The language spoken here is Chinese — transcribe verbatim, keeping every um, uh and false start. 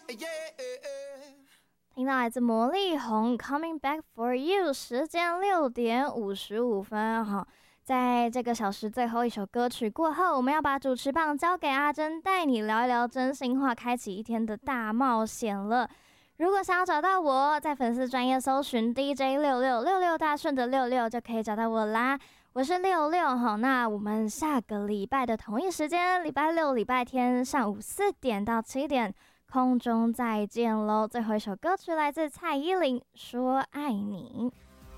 听到来自魔力红 Coming Back for You， 时间六点五十五分哈。在这个小时最后一首歌曲过后，我们要把主持棒交给阿珍，带你聊一聊真心话，开启一天的大冒险了。如果想要找到我，在粉丝专页搜寻 D J 六六六六大顺的六六就可以找到我啦。我是六六哈，那我们下个礼拜的同一时间，礼拜六、礼拜天上午四点到七点。空中再见喽！最后一首歌曲来自蔡依林，《说爱你》。